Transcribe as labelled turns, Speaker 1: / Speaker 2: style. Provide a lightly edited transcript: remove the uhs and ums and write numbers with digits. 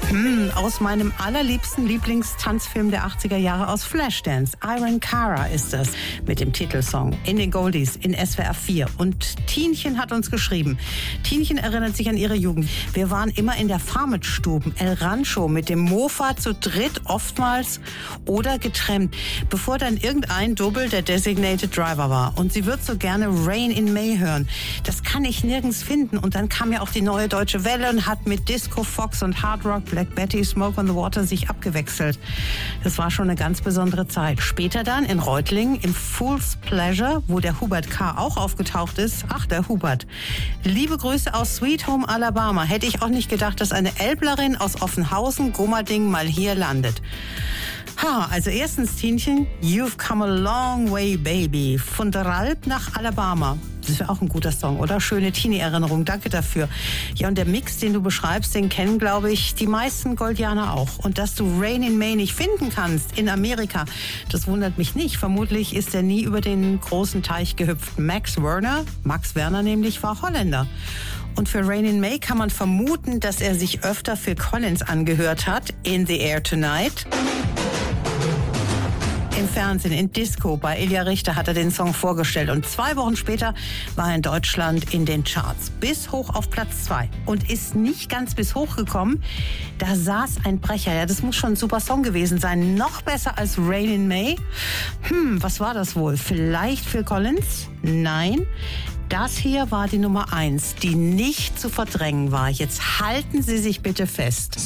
Speaker 1: Aus meinem allerliebsten Lieblingstanzfilm der 80er Jahre aus Flashdance. Irene Cara ist das mit dem Titelsong in den Goldies in SWR 4. Und Tienchen hat uns geschrieben. Tienchen erinnert sich an ihre Jugend. Wir waren immer in der Farmit-Stuben, El Rancho mit dem Mofa zu dritt oftmals oder getrennt, bevor dann irgendein Double der Designated Driver war. Und sie wird so gerne Rain in May hören. Das kann ich nirgends finden. Und dann kam ja auch die Neue Deutsche Welle und hat mit Disco Fox und Hard Rock, Black Betty, Smoke on the Water sich abgewechselt. Das war schon eine ganz besondere Zeit. Später dann in Reutlingen im Fool's Pleasure, wo der Hubert K. auch aufgetaucht ist. Ach, der Hubert. Liebe Grüße aus Sweet Home Alabama. Hätte ich auch nicht gedacht, dass eine Elblerin aus Offenhausen, Gummerding mal hier landet. Also erstens, Tienchen, You've Come a Long Way, Baby. Von der Alp nach Alabama. Das wäre auch ein guter Song, oder? Schöne Teenie-Erinnerung, danke dafür. Ja, und der Mix, den du beschreibst, den kennen, glaube ich, die meisten Goldianer auch. Und dass du Rain in May nicht finden kannst in Amerika, das wundert mich nicht. Vermutlich ist er nie über den großen Teich gehüpft. Max Werner nämlich, war Holländer. Und für Rain in May kann man vermuten, dass er sich öfter Phil Collins angehört hat. In the Air Tonight. Im Fernsehen, in Disco, bei Ilja Richter hat er den Song vorgestellt. Und 2 Wochen später war er in Deutschland in den Charts. Bis hoch auf Platz 2. Und ist nicht ganz bis hoch gekommen. Da saß ein Brecher. Ja, das muss schon ein super Song gewesen sein. Noch besser als Rain in May. Was war das wohl? Vielleicht Phil Collins? Nein. Das hier war die Nummer 1, die nicht zu verdrängen war. Jetzt halten Sie sich bitte fest.